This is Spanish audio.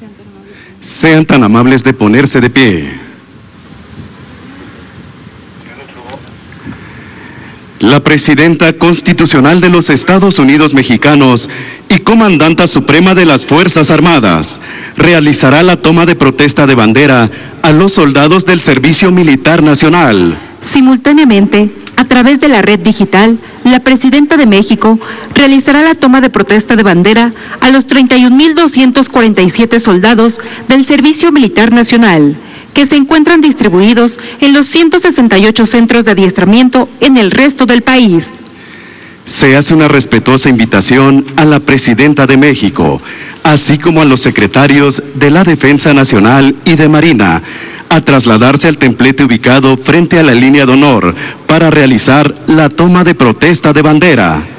Sean tan amables de ponerse de pie. La Presidenta Constitucional de los Estados Unidos Mexicanos y Comandanta Suprema de las Fuerzas Armadas realizará la toma de protesta de bandera a los soldados del Servicio Militar Nacional. Simultáneamente, a través de la red digital, la Presidenta de México realizará la toma de protesta de bandera a los 31.247 soldados del Servicio Militar Nacional, que se encuentran distribuidos en los 168 centros de adiestramiento en el resto del país. Se hace una respetuosa invitación a la Presidenta de México, así como a los secretarios de la Defensa Nacional y de Marina, a trasladarse al templete ubicado frente a la línea de honor para realizar la toma de protesta de bandera.